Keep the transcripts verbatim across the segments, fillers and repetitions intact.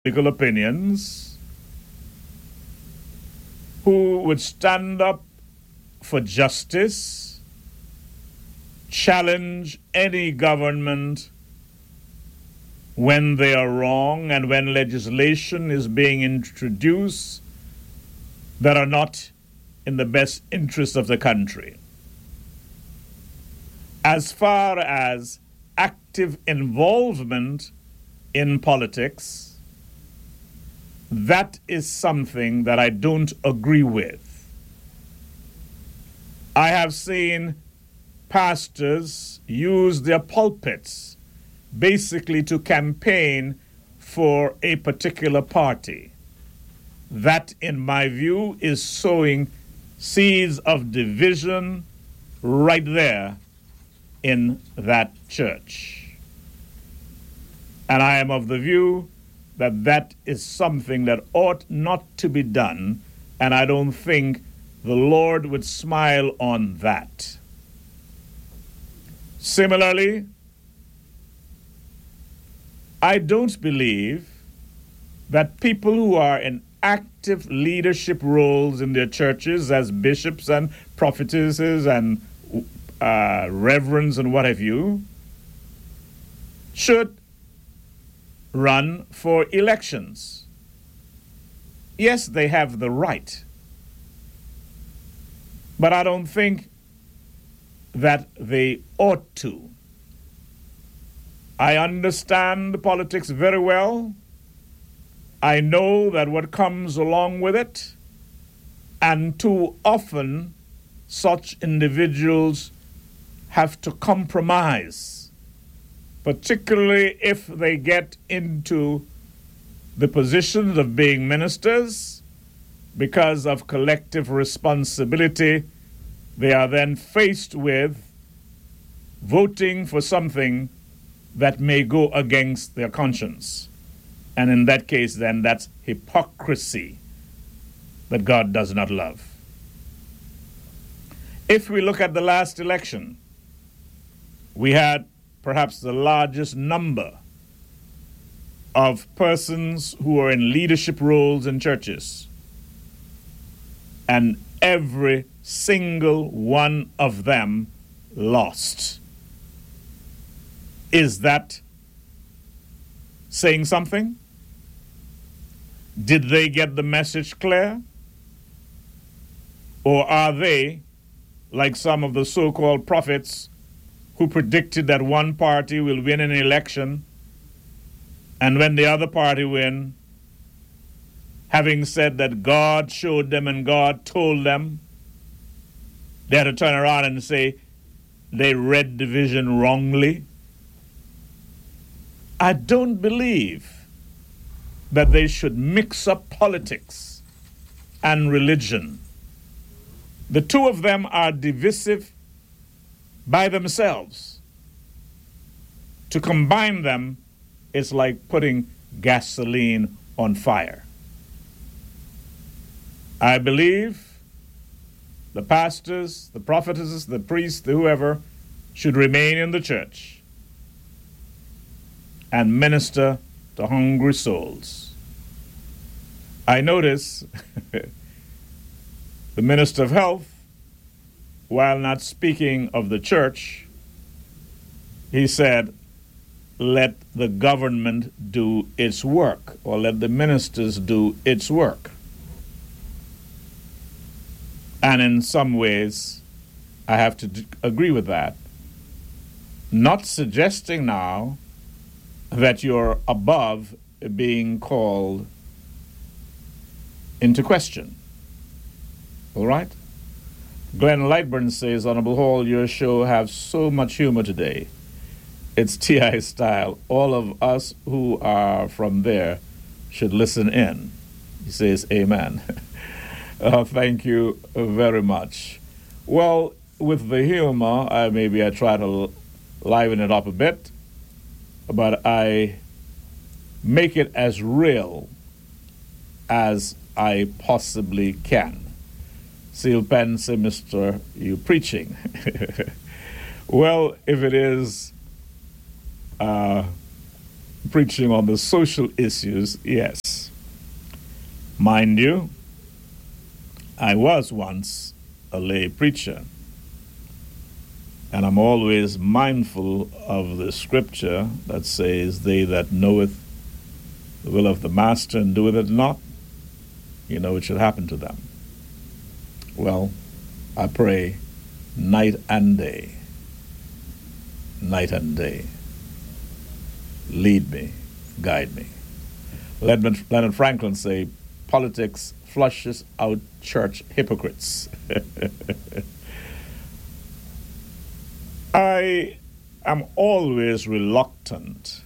political opinions, who would stand up for justice, challenge any government when they are wrong and when legislation is being introduced that are not in the best interest of the country. As far as active involvement in politics, that is something that I don't agree with. I have seen pastors use their pulpits basically to campaign for a particular party. That, in my view, is sowing seeds of division right there in that church. And I am of the view that that is something that ought not to be done, and I don't think the Lord would smile on that. Similarly, I don't believe that people who are in active leadership roles in their churches as bishops and prophetesses and uh, reverends and what have you should run for elections. Yes, they have the right, but I don't think that they ought to. I understand politics very well. I know that what comes along with it, and too often such individuals have to compromise, particularly if they get into the positions of being ministers. Because of collective responsibility, they are then faced with voting for something that may go against their conscience. And in that case, then, that's hypocrisy that God does not love. If we look at the last election, we had perhaps the largest number of persons who are in leadership roles in churches. And every single one of them lost. Is that saying something? Did they get the message clear? Or are they, like some of the so-called prophets who predicted that one party will win an election, and when the other party win, having said that God showed them and God told them, they had to turn around and say they read the vision wrongly? I don't believe that they should mix up politics and religion. The two of them are divisive by themselves. To combine them is like putting gasoline on fire. I believe the pastors, the prophetesses, the priests, the whoever, should remain in the church and minister to hungry souls. I notice the Minister of Health, while not speaking of the church, he said, let the government do its work, or let the ministers do its work. And in some ways, I have to d- agree with that. Not suggesting now that you're above being called into question. All right? Glenn Lightburn says, Honorable Hall, your show has so much humor today. It's T I style. All of us who are from there should listen in. He says, amen. uh, thank you very much. Well, with the humor, I, maybe I try to liven it up a bit, but I make it as real as I possibly can. Seal Penn say, Mister, you preaching. Well, if it is uh, preaching on the social issues, yes. Mind you, I was once a lay preacher, and I'm always mindful of the scripture that says, they that knoweth the will of the master and doeth it not, you know it should happen to them. Well, I pray night and day, night and day, lead me, guide me. Leonard, Leonard Franklin say, politics flushes out church hypocrites. I am always reluctant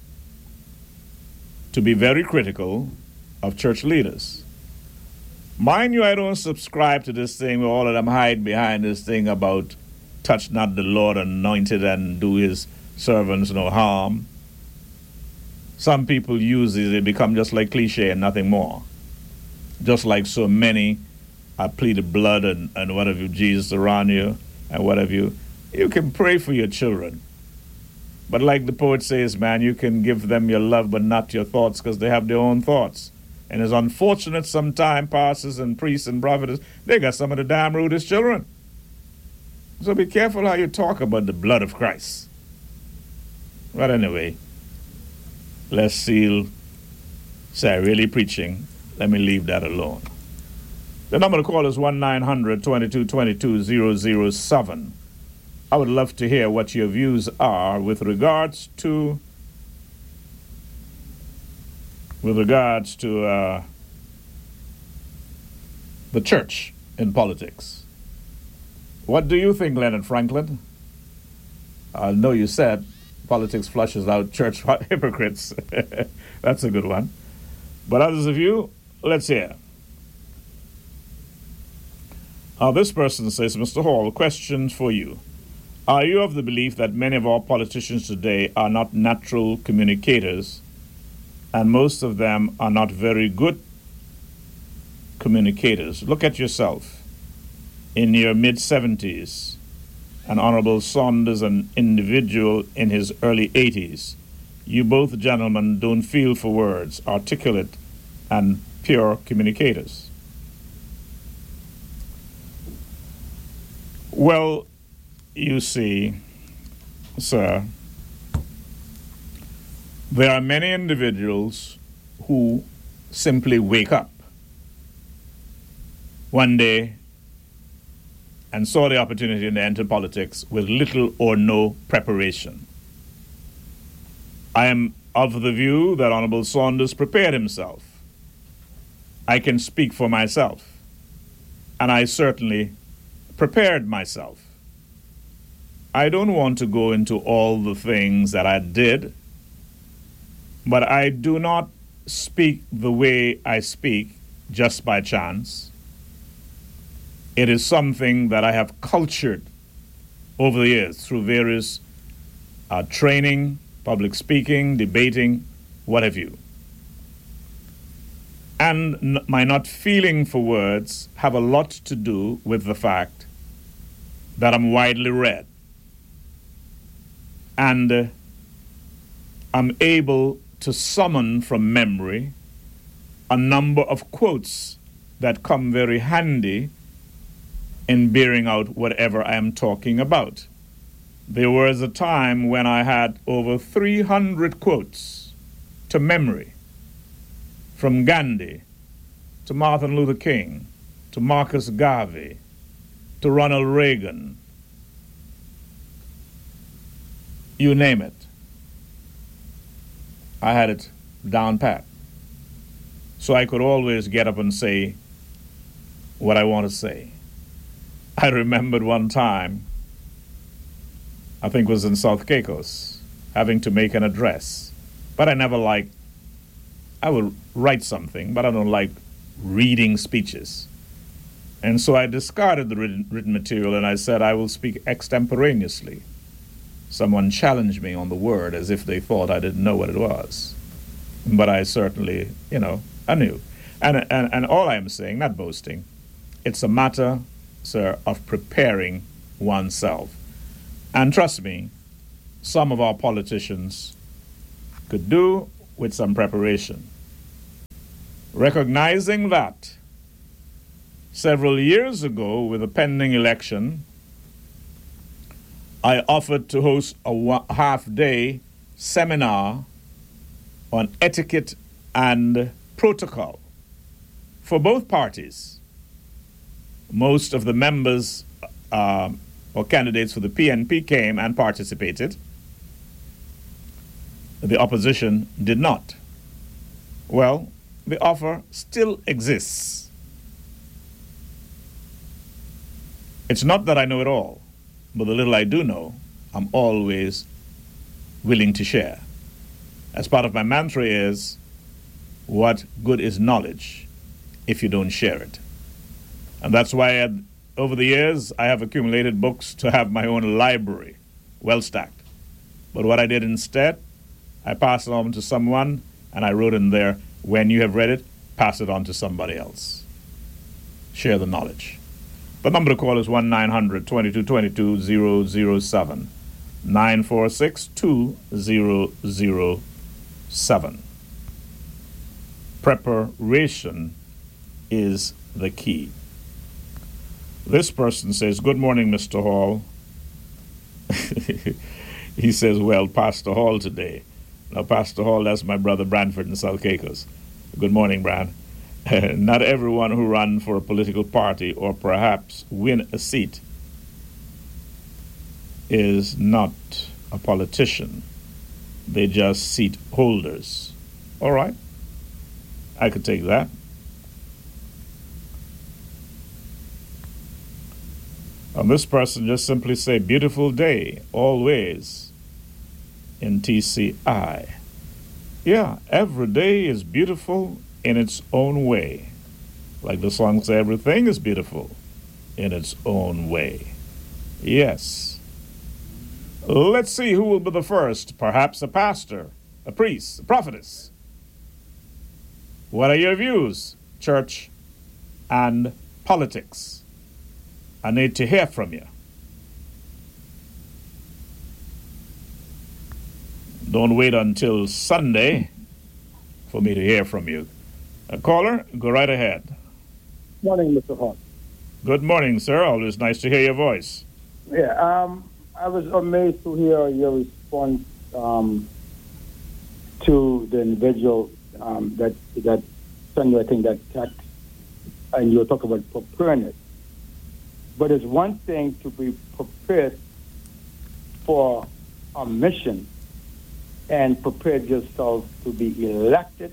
to be very critical of church leaders. Mind you, I don't subscribe to this thing where all of them hide behind this thing about touch not the Lord anointed and do his servants no harm. Some people use these, they become just like cliche and nothing more. Just like so many, I plead the blood and, and what have you, Jesus around you, and what have you. You can pray for your children. But like the poet says, man, you can give them your love but not your thoughts because they have their own thoughts. And it's unfortunate sometimes pastors and priests and prophets, they got some of the damn rudest children. So be careful how you talk about the blood of Christ. But anyway, let's seal, say, really preaching. Let me leave that alone. The number to call is one nine hundred, twenty-two twenty-two, zero zero seven. I would love to hear what your views are with regards to with regards to uh, the church in politics. What do you think, Leonard Franklin? I know you said politics flushes out church hypocrites. That's a good one. But others of you, let's hear. Uh, this person says, Mister Hall, question for you. Are you of the belief that many of our politicians today are not natural communicators, and most of them are not very good communicators? Look at yourself. In your mid-seventies, and Honorable Saunders, an individual in his early eighties, you both gentlemen don't feel for words, articulate and pure communicators. Well, you see, sir, there are many individuals who simply wake up one day and saw the opportunity to enter politics with little or no preparation. I am of the view that Honorable Saunders prepared himself. I can speak for myself, and I certainly prepared myself. I don't want to go into all the things that I did, but I do not speak the way I speak just by chance. It is something that I have cultured over the years through various uh, training, public speaking, debating, what have you. And n- my not feeling for words have a lot to do with the fact that I'm widely read. And uh, I'm able to summon from memory a number of quotes that come very handy in bearing out whatever I am talking about. There was a time when I had over three hundred quotes to memory, from Gandhi to Martin Luther King to Marcus Garvey to Ronald Reagan, you name it. I had it down pat. So I could always get up and say what I want to say. I remembered one time, I think it was in South Caicos, having to make an address. But I never liked, I would write something, but I don't like reading speeches. And so I discarded the written, written material and I said, I will speak extemporaneously. Someone challenged me on the word as if they thought I didn't know what it was. But I certainly, you know, I knew. And, and, and all I'm saying, not boasting, it's a matter, sir, of preparing oneself. And trust me, some of our politicians could do with some preparation. Recognizing that, several years ago, with a pending election, I offered to host a half-day seminar on etiquette and protocol for both parties. Most of the members uh, or candidates for the P N P came and participated. The opposition did not. Well, the offer still exists. It's not that I know it all, but the little I do know, I'm always willing to share. As part of my mantra is, what good is knowledge if you don't share it? And that's why I, over the years, I have accumulated books to have my own library, well stacked. But what I did instead, I passed it on to someone, and I wrote in there, when you have read it, pass it on to somebody else. Share the knowledge. The number to call is one nine hundred, two two two two, zero zero seven, nine four six, two zero zero seven. Preparation is the key. This person says, good morning, Mister Hall. He says, well, Pastor Hall today. Now, Pastor Hall, that's my brother Branford in South Caicos. Good morning, Bran. Not everyone who runs for a political party or perhaps win a seat is not a politician. They just seat holders. All right. I could take that. And this person just simply say, beautiful day, always, in T C I. Yeah, every day is beautiful in its own way. Like the song says, everything is beautiful in its own way. Yes. Let's see who will be the first. Perhaps a pastor, a priest, a prophetess. What are your views, church and politics? I need to hear from you. Don't wait until Sunday for me to hear from you. Uh, caller, go right ahead. Morning, Mister Hall. Good morning, sir. Always nice to hear your voice. Yeah, um, I was amazed to hear your response um, to the individual um, that that sent you, I think, that text, and you were talking about preparedness. But it's one thing to be prepared for a mission and prepared yourself to be elected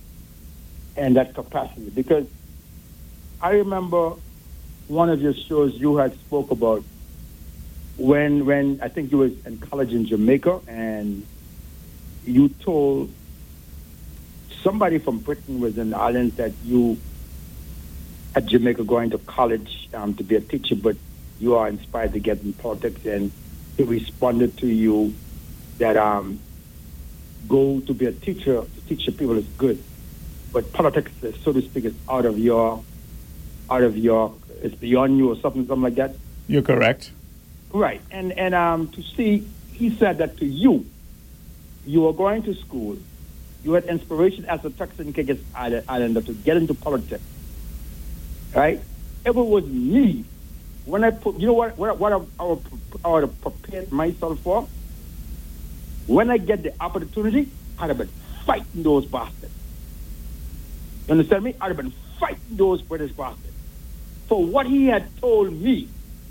in that capacity. Because I remember one of your shows you had spoke about when, when I think you was in college in Jamaica, and you told somebody from Britain was in the islands that you at Jamaica going to college um, to be a teacher, but you are inspired to get in politics, and he responded to you that um, go to be a teacher, to teach the people is good, but politics, so to speak, is out of your, out of your, it's beyond you or something, something like that. You're correct. Right, and and um, to see, he said that to you, you were going to school, you had inspiration as a Turks and Caicos Islander to get into politics. Right? If it was me, when I put, you know what, what, what I, I, would, I would have prepared myself for? When I get the opportunity, I'd have been fighting those bastards. You understand me? I'd have been fighting those British bastards. For what he had told me,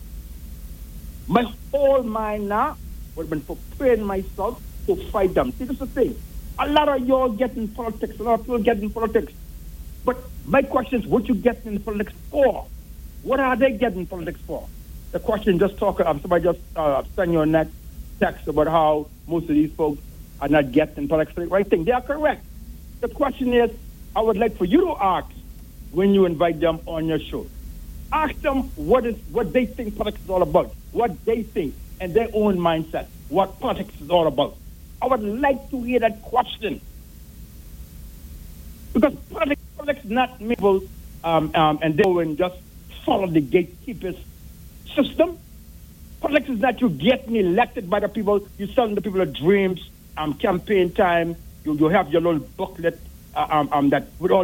my whole mind now would have been preparing myself to fight them. See, that's the thing. A lot of y'all get in politics, a lot of people get in politics. But my question is, what you getting in politics for? What are they getting in politics for? The question just talking, um, somebody just uh, sent you a next text about how most of these folks are not getting in politics for the right thing. They are correct. The question is, I would like for you to ask when you invite them on your show. Ask them what is what they think politics is all about, what they think, and their own mindset, what politics is all about. I would like to hear that question. Because politics Politics not people um, um, and they go and just follow the gatekeepers system. Politics is not you getting elected by the people, you selling the people of dreams, um, campaign time, you, you have your little booklet uh, um, um, that with all